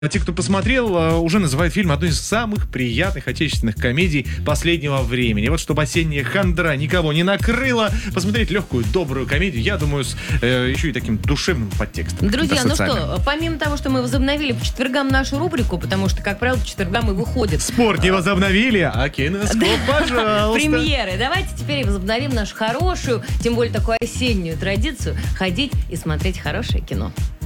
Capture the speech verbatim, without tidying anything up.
А те, кто посмотрел, уже называют фильм одной из самых приятных отечественных комедий последнего времени. Вот чтобы осенняя хандра никого не накрыла, посмотреть легкую, добрую комедию, я думаю, с э, еще и таким душевным подтекстом. Друзья, ну что, помимо того, что мы возобновили по четвергам нашу рубрику, потому что, как правило, по четвергам и выходит. Спорт не возобновили, а киноскоп, пожалуйста. Премьеры. Давайте теперь возобновим нашу хорошую, тем более такую осеннюю традицию, ходить и смотреть хорошее кино.